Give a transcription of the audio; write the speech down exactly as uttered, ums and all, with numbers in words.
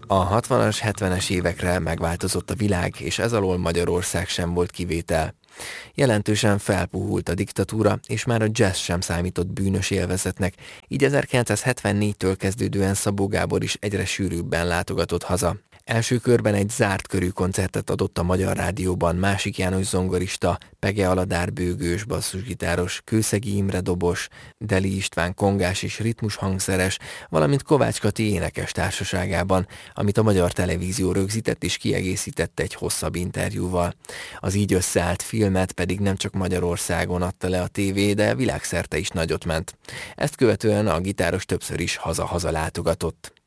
A hatvanas, hetvenes évekre megváltozott a világ, és ez alól Magyarország sem volt kivétel. Jelentősen felpuhult a diktatúra, és már a jazz sem számított bűnös élvezetnek, így ezerkilencszázhetvennégytől kezdődően Szabó Gábor is egyre sűrűbben látogatott haza. Első körben egy zárt körű koncertet adott a Magyar Rádióban Másik János zongorista, Pege Aladár bőgős basszusgitáros, Kőszegi Imre dobos, Deli István kongás és ritmus hangszeres, valamint Kovács Kati énekes társaságában, amit a Magyar Televízió rögzített és kiegészített egy hosszabb interjúval. Az így összeállt filmet pedig nem csak Magyarországon adta le a tévé, de világszerte is nagyot ment. Ezt követően a gitáros többször is haza-haza látogatott.